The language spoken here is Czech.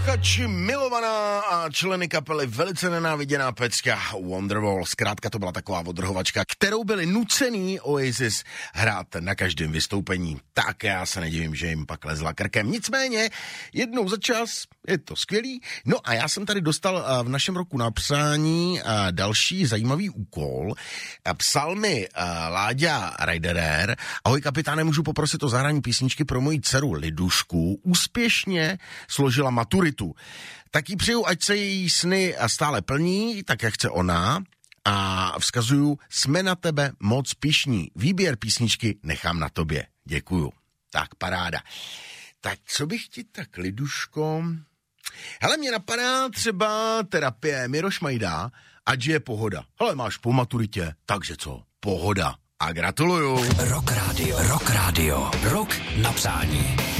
Kači milovaná a členy kapely velice nenáviděná pecka Wonderwall. Zkrátka to byla taková odrhovačka, kterou byli nucený Oasis hrát na každém vystoupení. Tak já se nedivím, že jim pak lezla krkem. Nicméně, jednou za čas je to skvělý. No a já jsem tady dostal v našem roku na psání další zajímavý úkol. Psal mi Láďa Rajderer. Ahoj kapitáne, můžu poprosit o zahrání písničky pro moji dceru Lidušku. Úspěšně složila maturitu. Tak jí přeju, ať se její sny stále plní, tak jak chce ona. A vzkazuju, jsme na tebe moc pyšní. Výběr písničky nechám na tobě. Děkuju. Tak paráda. Tak co bych ti tak, Liduško? Hele, mě napadá třeba terapie Miroš Majda, ať je pohoda. Hele, máš po maturitě, takže co? Pohoda. A gratuluju. Rock Radio. Rok na přání.